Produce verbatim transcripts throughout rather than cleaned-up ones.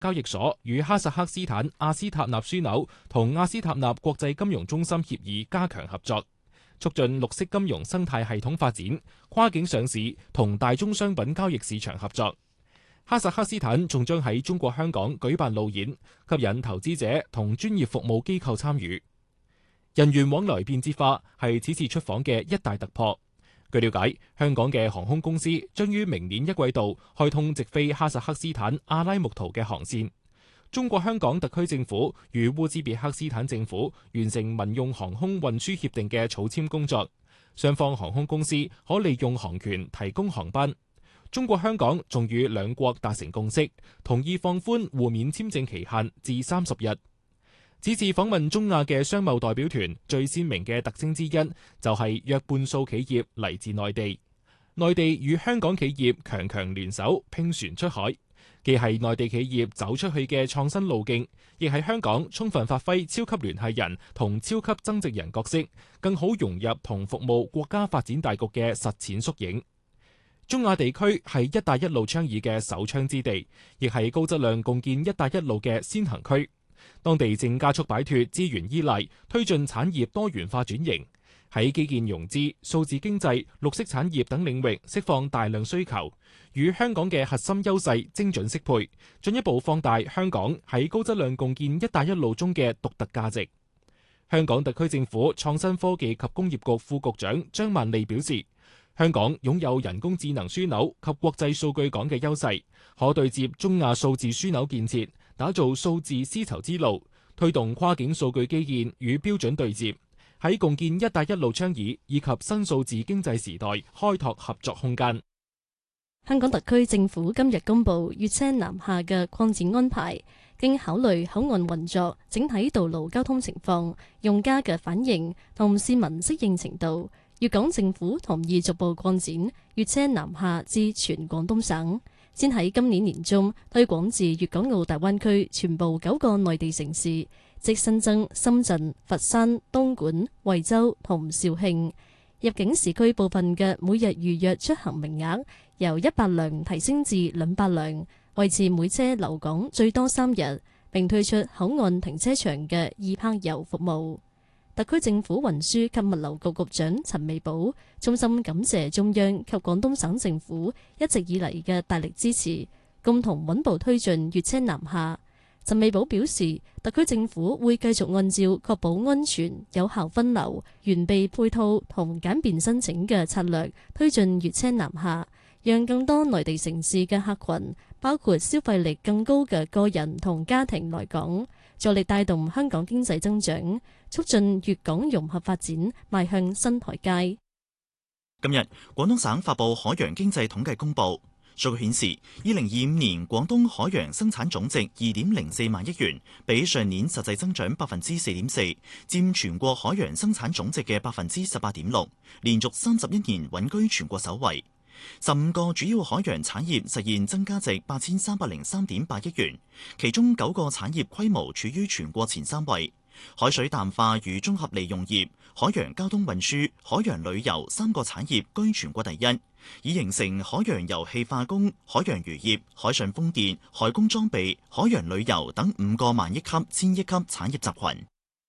交易所與哈薩克斯坦阿斯塔納樞紐同阿斯塔納國際金融中心協議加強合作，促進綠色金融生態系統發展、跨境上市同大宗商品交易市場合作。哈薩克斯坦仲將喺中國香港舉辦路演，吸引投資者同專業服務機構參與。人員往來便捷化係此次出訪嘅一大突破。據了解，香港嘅航空公司將於明年一季度開通直飛哈薩克斯坦阿拉木圖嘅航線。中國香港特區政府與烏茲別克斯坦政府完成民用航空運輸協定嘅草簽工作，雙方航空公司可利用航權提供航班。中國香港仲與兩國達成共識，同意放寬互免簽證期限至三十日。此次訪問中亞嘅商貿代表團最鮮明嘅特徵之一，就係約半數企業嚟自內地。內地與香港企業強強聯手拼船出海，既係內地企業走出去嘅創新路徑，亦係香港充分發揮超級聯繫人同超級增值人角色，更好融入同服務國家發展大局嘅實踐縮影。中亞地區係一帶一路倡議嘅首倡之地，亦係高質量共建一帶一路嘅先行區。當地正加速擺脫資源依賴，推進產業多元化轉型，喺基建融資、數字經濟、綠色產業等領域釋放大量需求，與香港嘅核心優勢精準適配，進一步放大香港喺高質量共建一帶一路中嘅獨特價值。香港特區政府創新科技及工業局副局長張萬利表示，香港擁有人工智能樞紐及國際數據港嘅優勢，可對接中亞數字樞紐建設，打造數字絲綢之路，推動跨境數據基建與標準對接，喺共建一帶一路倡議以及新數字經濟時代開拓合作空間。 香港特區政府今日公布粵車南下嘅擴展安排，經考慮口岸運作、整體道路交通情況、用家嘅反應同市民適應程度，粵港政府同意逐步擴展粵車南下至全廣東省。先喺今年年中推廣至粵港澳大灣區全部九個內地城市，即新增深圳、佛山、東莞、惠州同肇慶。入境時區部分嘅每日預約出行名額由一百輛提升至兩百輛，維持每車留港最多三日，並推出口岸停車場嘅易泊遊服務。特區政府運輸及物流局局長陳美寶衷心感謝中央及廣東省政府一直以嚟嘅大力支持，共同穩步推進粵車南下。陳美寶表示，特區政府會繼續按照確保安全、有效分流、完備配套同簡便申請嘅策略，推進粵車南下，讓更多內地城市嘅客群，包括消費力更高嘅個人同家庭來港，助力帶動香港經濟增長，促進粵港融合發展邁向新台階。 今日，廣東省發布海洋經濟統計公佈，數據顯示，二零二五年廣東海洋生產總值二點零四萬億元，比上年實際增長百分之四點四，佔全國海洋生產總值嘅百分之十八點六，連續三十一年穩居全國首位。十五個主要海洋產業實現增加值八千三百零三點八億元，其中九個產業規模處於全國前三位。海水淡化與綜合利用業、海洋交通運輸、海洋旅遊三個產業居全國第一，已形成海洋油氣化工、海洋漁業、海上風電、海工裝備、海洋旅遊等五個萬億級、千億級產業集群。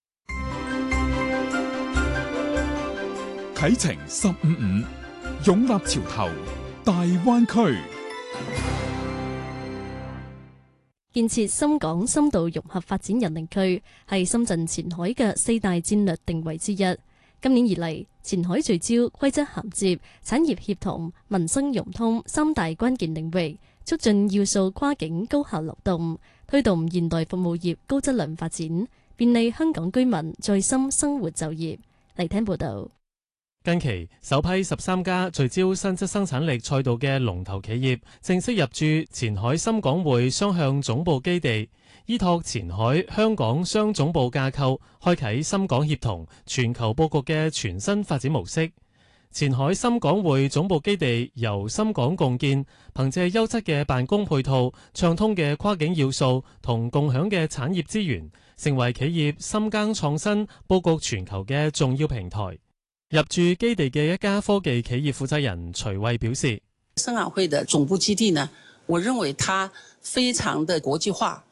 啟程十五五，勇立潮頭，大灣區。 建設深港深度融合發展人力區係深圳前海嘅四大戰略定位之一。今年以嚟，前海聚焦規則銜接、產業協同、民生融通三大關鍵領域，促進要素跨境高效流動，推動現代服務業高質量發展，便利香港居民在深生活就業。嚟聽報道。 近期首批十三家聚焦新質生產力賽道嘅龍頭企業正式入駐前海深港匯雙向總部基地，依託前海香港雙總部架構，開啟深港協同全球佈局嘅全新發展模式。前海深港匯總部基地由深港共建，憑借優質嘅辦公配套、暢通嘅跨境要素同共享嘅產業資源，成為企業深耕創新、佈局全球嘅重要平台。入駐基地嘅一家科技企業負責人徐慧表示， 深港匯的總部基地呢， 我認為它非常的國際化。